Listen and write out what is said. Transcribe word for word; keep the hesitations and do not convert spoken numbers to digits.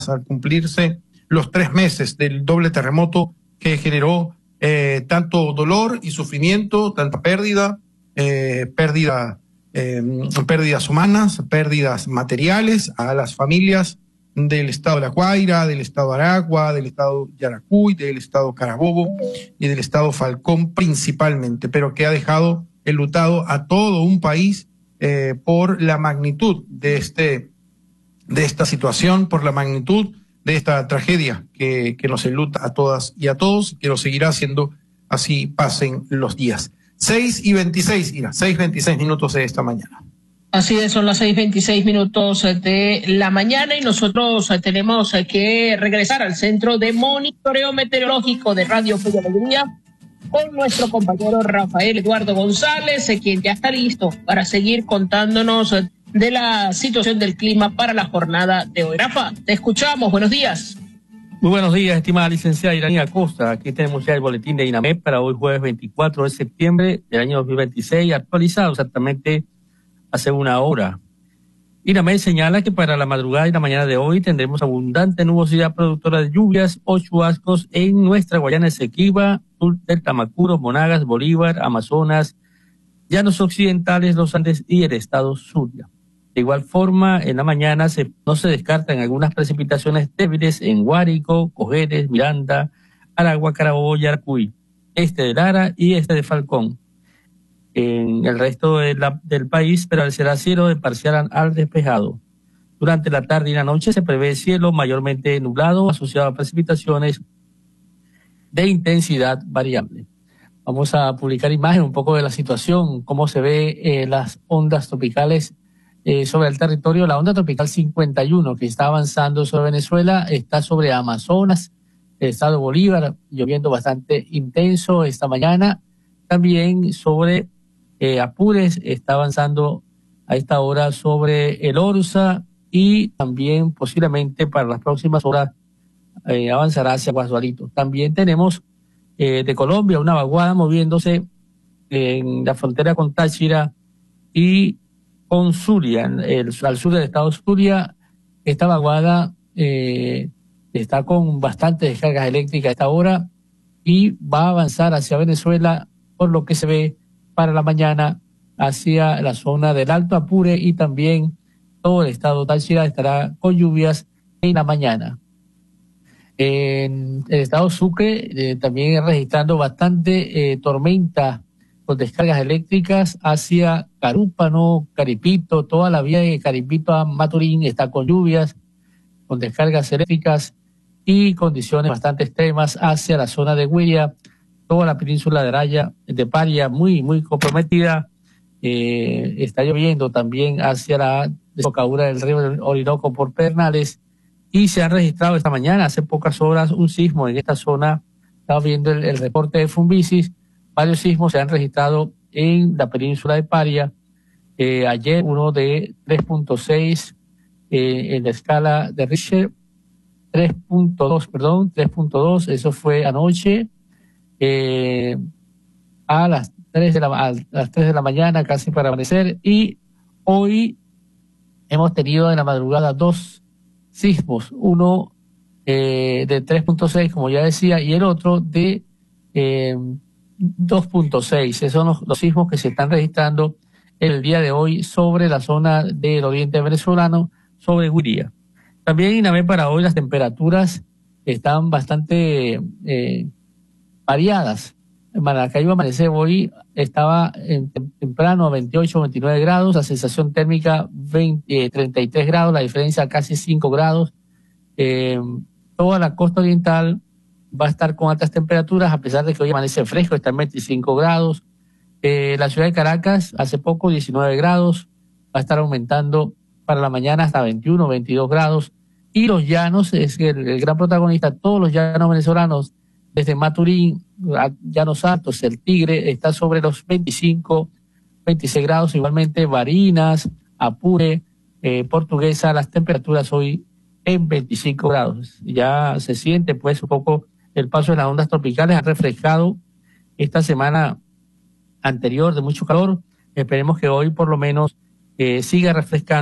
al cumplirse los tres meses del doble terremoto que generó eh, tanto dolor y sufrimiento, tanta pérdida, eh, pérdida, eh, pérdidas humanas, pérdidas materiales a las familias del estado de La Guaira, del estado de Aragua, del estado de Yaracuy, del estado Carabobo y del estado Falcón principalmente, pero que ha dejado enlutado a todo un país eh, por la magnitud de este de esta situación, por la magnitud de esta tragedia que, que nos enluta a todas y a todos, que lo seguirá haciendo así pasen los días. Seis y veintiséis, Ira, seis veintiséis minutos de esta mañana. Así es, son las seis veintiséis minutos de la mañana y nosotros tenemos que regresar al Centro de Monitoreo Meteorológico de Radio Fe y Alegría con nuestro compañero Rafael Eduardo González, quien ya está listo para seguir contándonos de la situación del clima para la jornada de hoy. Rafa, te escuchamos, buenos días. Muy buenos días, estimada licenciada Iranía Acosta. Aquí tenemos ya el boletín de INAMED para hoy jueves veinticuatro de septiembre del año dos mil veintiséis, actualizado exactamente hace una hora. INAMED señala que para la madrugada y la mañana de hoy tendremos abundante nubosidad productora de lluvias o chubascos en nuestra Guayana Esequiba, sur del Tamacuro, Monagas, Bolívar, Amazonas, Llanos Occidentales, Los Andes y el estado Zulia. De igual forma, en la mañana se, no se descartan algunas precipitaciones débiles en Guárico, Cojedes, Miranda, Aragua, Carabobo, Yaracuy, este de Lara y este de Falcón. En el resto de la, del país prevalecerá cielo de parcial al despejado. Durante la tarde y la noche se prevé cielo mayormente nublado asociado a precipitaciones de intensidad variable. Vamos a publicar imagen un poco de la situación, cómo se ve eh, las ondas tropicales eh, sobre el territorio. La onda tropical cincuenta y uno que está avanzando sobre Venezuela está sobre Amazonas, el estado de Bolívar, lloviendo bastante intenso esta mañana. También sobre eh, Apures está avanzando a esta hora sobre el Orza y también posiblemente para las próximas horas eh, avanzará hacia Guasualito. También tenemos eh, de Colombia una vaguada moviéndose en la frontera con Táchira y con Zulia, el, al sur del estado Zulia. Esta vaguada eh, está con bastantes descargas eléctricas a esta hora y va a avanzar hacia Venezuela, por lo que se ve para la mañana hacia la zona del Alto Apure y también todo el estado Táchira estará con lluvias en la mañana. En el estado Sucre eh, también registrando bastante eh, tormenta con descargas eléctricas hacia Carúpano, Caripito, toda la vía de Caripito a Maturín está con lluvias, con descargas eléctricas y condiciones bastante extremas hacia la zona de Huilla, toda la península de Araya, de Paria, muy, muy comprometida. Eh, está lloviendo también hacia la desembocadura del río Orinoco por Pedernales y se han registrado esta mañana, hace pocas horas, un sismo en esta zona. Estaba viendo el, el reporte de Funvisis. Varios sismos se han registrado en la península de Paria. Eh, ayer uno de tres punto seis eh, en la escala de Richter, tres punto dos, perdón, tres punto dos, eso fue anoche. Eh, a las tres de la a las tres de la mañana, casi para amanecer, y hoy hemos tenido en la madrugada dos sismos, uno eh, de tres punto seis, como ya decía, y el otro de eh, dos punto seis. Esos son los, los sismos que se están registrando el día de hoy sobre la zona del oriente venezolano, sobre Guiría. También INAMED para hoy las temperaturas están bastante eh, variadas. En Maracaibo amanecer hoy estaba en, temprano a veintiocho, veintinueve grados, la sensación térmica veinte, treinta y tres grados, la diferencia casi cinco grados. Eh, toda la costa oriental va a estar con altas temperaturas, a pesar de que hoy amanece fresco, está en veinticinco grados. Eh, la ciudad de Caracas, hace poco diecinueve grados, va a estar aumentando para la mañana hasta veintiuno, veintidós grados. Y los llanos, es el, el gran protagonista, todos los llanos venezolanos, desde Maturín, Llanos Altos, el Tigre, está sobre los veinticinco, veintiséis grados, igualmente Barinas, Apure, eh, Portuguesa, las temperaturas hoy en veinticinco grados. Ya se siente pues un poco el paso de las ondas tropicales, ha refrescado esta semana anterior de mucho calor. Esperemos que hoy por lo menos eh, siga refrescando